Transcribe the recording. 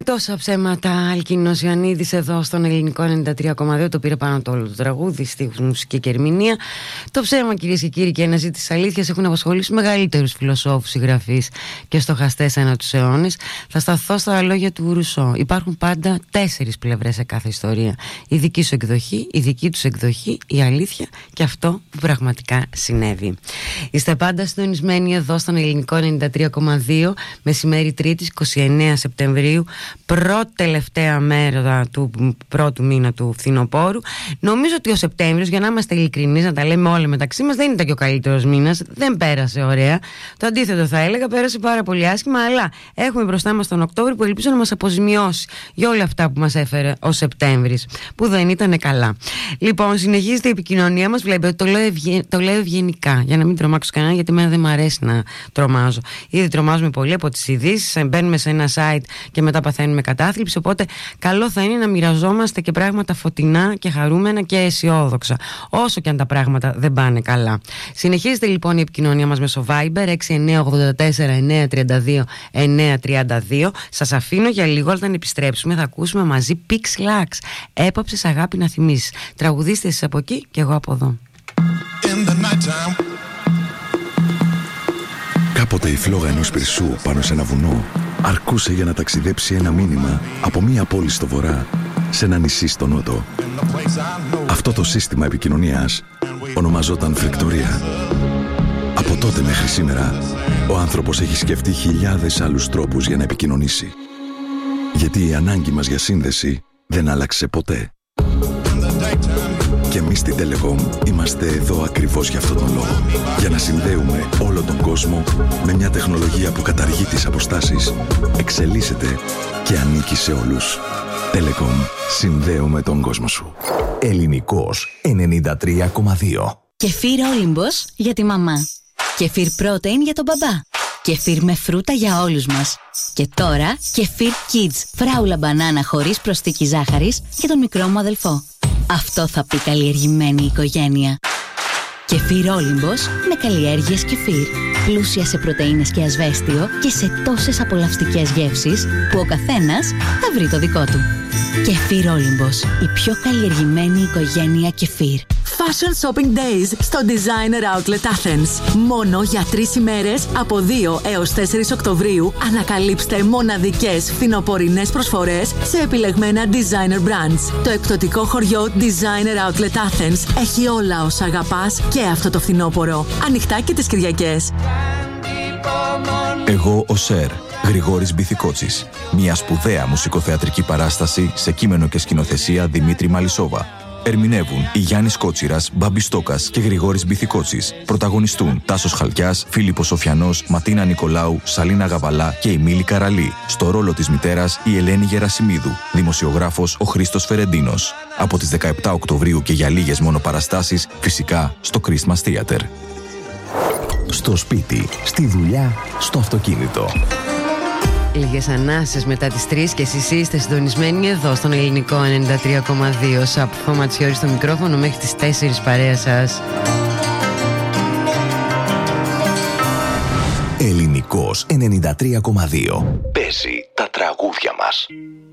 Τόσα ψέματα, Αλκίνος Ιωαννίδης εδώ στον Ελληνικό 93,2. Το πήρε πάνω το όλο το τραγούδι, στίχους, μουσική και ερμηνεία. Το ψέμα, κυρίες και κύριοι, και η αναζήτηση της αλήθειας έχουν απασχολήσει μεγαλύτερους φιλοσόφους, συγγραφείς και στοχαστές ανά τους αιώνες. Θα σταθώ στα λόγια του Ρουσό. Υπάρχουν πάντα 4 πλευρές σε κάθε ιστορία. Η δική σου εκδοχή, η δική τους εκδοχή, η αλήθεια και αυτό που πραγματικά συνέβη. Είστε πάντα συντονισμένοι εδώ στον Ελληνικό 93,2, μεσημέρι Τρίτης 29 Σεπτεμβρίου. Πρώτη τελευταία μέρα του πρώτου μήνα του φθινοπόρου. Νομίζω ότι ο Σεπτέμβριος, για να είμαστε ειλικρινείς, να τα λέμε όλα μεταξύ μας, δεν ήταν και ο καλύτερος μήνας. Δεν πέρασε ωραία. Το αντίθετο θα έλεγα, πέρασε πάρα πολύ άσχημα. Αλλά έχουμε μπροστά μας τον Οκτώβριο που ελπίζω να μας αποζημιώσει για όλα αυτά που μας έφερε ο Σεπτέμβρης, που δεν ήταν καλά. Λοιπόν, συνεχίζεται η επικοινωνία μας. Βλέπετε, το λέω ευγενικά, για να μην τρομάξω κανένα, γιατί εμένα δεν μου αρέσει να τρομάζω. Ήδη τρομάζουμε πολύ από τις ειδήσεις. Μπαίνουμε σε ένα site και μετά παθαίνουμε κατάθλιψη, οπότε καλό θα είναι να μοιραζόμαστε και πράγματα φωτεινά και χαρούμενα και αισιόδοξα, όσο και αν τα πράγματα δεν πάνε καλά. Συνεχίζεται λοιπόν η επικοινωνία μας μέσω Viber 6984-932-932. Σας αφήνω για λίγο, όταν επιστρέψουμε θα ακούσουμε μαζί Pix Lux. Έπαψες αγάπη να θυμίσεις. Τραγουδίστε εσείς από εκεί και εγώ από εδώ. Κάποτε η φλόγα ενός πυρσού πάνω σε ένα βουνό αρκούσε για να ταξιδέψει ένα μήνυμα από μία πόλη στο βορρά σε ένα νησί στο νότο. Αυτό το σύστημα επικοινωνίας ονομαζόταν φρικτορία. Από τότε μέχρι σήμερα, ο άνθρωπος έχει σκεφτεί χιλιάδες άλλους τρόπους για να επικοινωνήσει. Γιατί η ανάγκη μας για σύνδεση δεν άλλαξε ποτέ. Και εμείς στην Telecom είμαστε εδώ ακριβώς για αυτόν τον λόγο. Για να συνδέουμε όλο τον κόσμο με μια τεχνολογία που καταργεί τις αποστάσεις, εξελίσσεται και ανήκει σε όλους. Telecom. Συνδέουμε τον κόσμο σου. Ελληνικός 93,2. Κεφίρ Όλυμπος για τη μαμά. Κεφίρ Protein για τον μπαμπά. Κεφίρ με φρούτα για όλους μας. Και τώρα Κεφίρ Kids, φράουλα μπανάνα χωρίς προσθήκη ζάχαρης για τον μικρό μου αδελφό. Αυτό θα πει καλλιεργημένη οικογένεια. Κεφίρ Όλυμπος με καλλιέργειες κεφίρ. Πλούσια σε πρωτεΐνες και ασβέστιο και σε τόσες απολαυστικές γεύσεις που ο καθένας θα βρει το δικό του. Κεφίρ Όλυμπος, η πιο καλλιεργημένη οικογένεια κεφίρ. Fashion Shopping Days στο Designer Outlet Athens. Μόνο για 3 ημέρες από 2 έως 4 Οκτωβρίου ανακαλύψτε μοναδικές φθινοπορεινές προσφορές σε επιλεγμένα designer brands. Το εκπτωτικό χωριό Designer Outlet Athens έχει όλα όσα αγαπάς και αυτό το φθινόπωρο. Ανοιχτά και τις Κυριακές. Εγώ ο Σερ, Γρηγόρης Μπιθικότσης. Μια σπουδαία μουσικοθεατρική παράσταση σε κείμενο και σκηνοθεσία Δημήτρη Μαλισσόβα. Ερμηνεύουν η Γιάννης Κότσιρας, Μπάμπης Στόκας και Γρηγόρης Μπιθικότσης. Πρωταγωνιστούν Τάσος Χαλκιάς, Φίλιππος Σοφιανός, Ματίνα Νικολάου, Σαλίνα Γαβαλά και η Μίλη Καραλή. Στο ρόλο της μητέρας η Ελένη Γερασιμίδου. Δημοσιογράφος ο Χρήστος Φερεντίνος. Από τις 17 Οκτωβρίου και για λίγες μόνο παραστάσεις, φυσικά στο Christmas Theater. Στο σπίτι, στη δουλειά, στο αυτοκίνητο. Λίγες ανάσες μετά τις 3 και εσείς είστε συντονισμένοι εδώ στον Ελληνικό 93,2. Σαπφό Ματσιόρι στο μικρόφωνο μέχρι τις 4 παρέα σας. Ελληνικός 93,2. Παίζει τα τραγούδια μας.